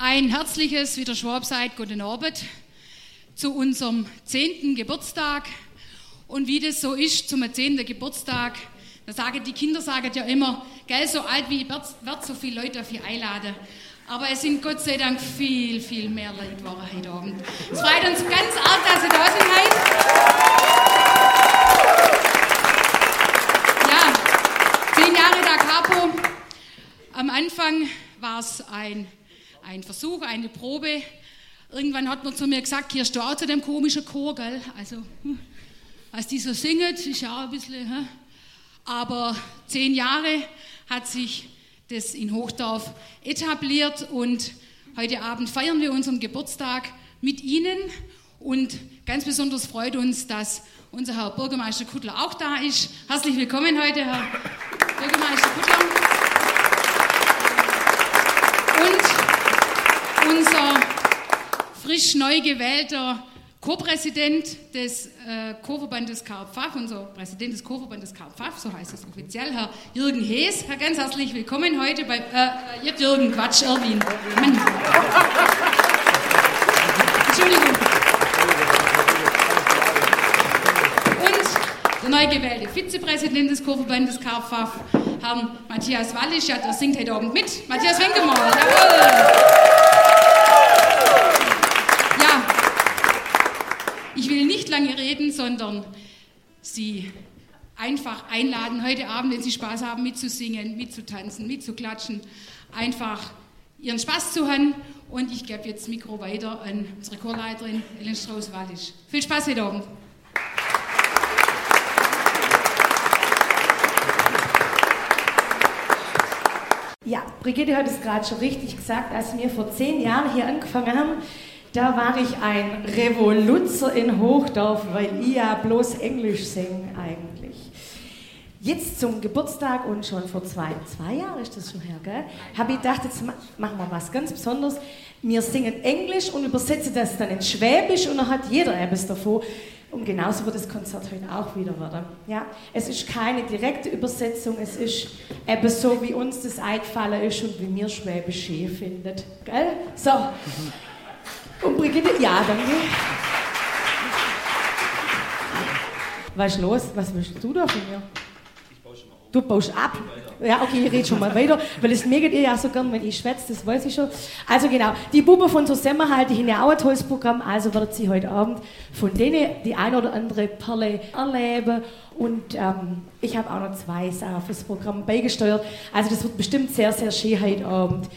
Ein herzliches, wie der Schwab sagt, guten Abend zu unserem 10. Geburtstag. Und wie das so ist zum 10. Geburtstag, die Kinder sagen ja immer, gell, so alt wie ich wird so viele Leute auf ihr einladen. Aber es sind Gott sei Dank viel, viel mehr Leute waren heute Abend. Es freut uns ganz arg, dass Sie da sind heute. Ja, 10 Jahre Da Capo. Am Anfang war es ein Versuch, eine Probe. Irgendwann hat man zu mir gesagt, hier du auch zu dem komischen Chor, gell? Also, was die so singen, ist ja auch ein bisschen, aber 10 Jahre hat sich das in Hochdorf etabliert und heute Abend feiern wir unseren Geburtstag mit Ihnen und ganz besonders freut uns, dass unser Herr Bürgermeister Kuttler auch da ist. Herzlich willkommen heute, Herr Bürgermeister Kuttler. Und unser frisch neu gewählter Co-Präsident des Chorverbandes Karl-Pfaff, unser Präsident des Chorverbandes Karl-Pfaff, so heißt es offiziell, Herr Jürgen Hees. Herr, ganz herzlich willkommen heute bei Erwin. Mann. Entschuldigung. Und der neu gewählte Vizepräsident des Chorverbandes Karl-Pfaff, Herrn Matthias Wallisch, ja, der singt heute Abend mit. Matthias Wenkemal, jawohl. Ich will nicht lange reden, sondern Sie einfach einladen, heute Abend, wenn Sie Spaß haben, mitzusingen, mitzutanzen, mitzuklatschen, einfach Ihren Spaß zu haben. Und ich gebe jetzt das Mikro weiter an unsere Chorleiterin Ellen Strauß-Wallisch. Viel Spaß heute Abend. Ja, Brigitte hat es gerade schon richtig gesagt, als wir vor 10 Jahren hier angefangen haben, da war ich ein Revoluzer in Hochdorf, weil ich ja bloß Englisch singe eigentlich. Jetzt zum Geburtstag und schon vor zwei Jahren ist das schon her, gell? Habe ich gedacht, jetzt machen wir was ganz Besonderes. Wir singen Englisch und übersetzen das dann in Schwäbisch und dann hat jeder etwas davon. Und genauso wird das Konzert heute auch wieder werden. Ja? Es ist keine direkte Übersetzung, es ist eben so, wie uns das eingefallen ist und wie wir Schwäbisch schön finden. Gell? So. Und Brigitte, ja, danke. Was ist los? Was willst du da von mir? Ich baue schon mal auf. Du baust ab? Ja, okay, ich rede schon mal weiter, weil es mögt ihr ja so gern, wenn ich schwätze, das weiß ich schon. Also genau, die Buben von Zusammenhalt, die haben ja auch ein tolles Programm, also wird sie heute Abend von denen die ein oder andere Perle erleben. Und ich habe auch noch 2 Sachen fürs Programm beigesteuert. Also das wird bestimmt sehr, sehr schön heute Abend.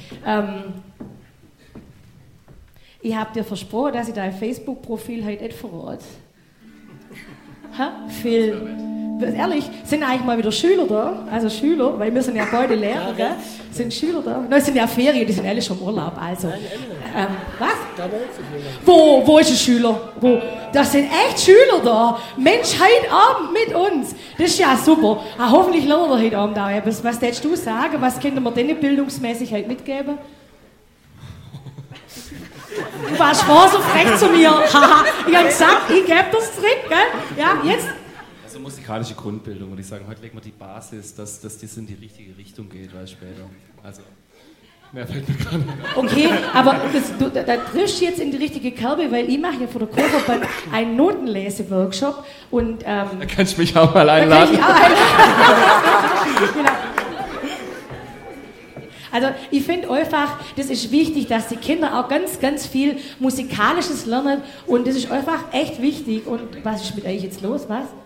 Ich habe dir versprochen, dass ich dein Facebook-Profil heute nicht verrate. Phil, ehrlich, sind eigentlich mal wieder Schüler da? Also Schüler, weil wir sind ja beide Lehrer, gell? Sind Schüler da? Nein, es sind ja Ferien, die sind alle schon im Urlaub, also. Was? Wo ist ein Schüler? Wo? Das sind echt Schüler da. Mensch, heute Abend mit uns. Das ist ja super. Hoffentlich lernen wir heute Abend auch etwas. Was würdest du sagen? Was könnten wir denen bildungsmäßig heute mitgeben? Du warst vorher so frech zu mir. Ich habe gesagt, ich gebe das zurück, gell? Ja, jetzt? Also musikalische Grundbildung, würde ich sagen. Heute legen wir die Basis, dass das in die richtige Richtung geht, weil später. Also, mehr fällt mir gar nicht. Okay, aber da triffst du jetzt in die richtige Kerbe, weil ich mache ja von der Chorverband einen Notenlese-Workshop und... Da kannst du mich auch mal einladen. Da kann ich auch einladen. Genau. Also ich finde einfach, das ist wichtig, dass die Kinder auch ganz, ganz viel Musikalisches lernen und das ist einfach echt wichtig. Und was ist mit euch jetzt los, was?